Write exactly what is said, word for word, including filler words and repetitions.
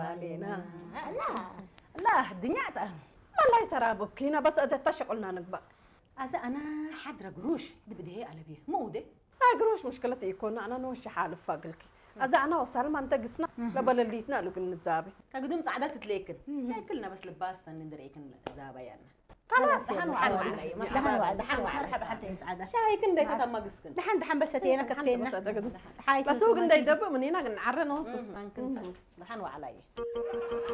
علينا لا لا الدنيا والله سرابك هنا بس أدى تشغلنا نقبأ أذا أنا حضرة قروش دي بدي هي على بيه مو ده هاي قروش مشكلتي يكون أنا نوشي حالي فاقلك أذا أنا وسلمى أنت قسنا قبل اللي يتنقلوا كنا نتزابي كقدوم سعادات تليكن لكلنا بس لباس ندري كن زابا يعني خلاص دحن وعد علي دحن وعد دحن وعد مرحبا حتى يسعدها شاي كن دايت تم قسكن دحن دحن بس هتينا كفتينا بس هو كنا يدبر من هنا نعرى نوصل أنا كنت دحن وعلي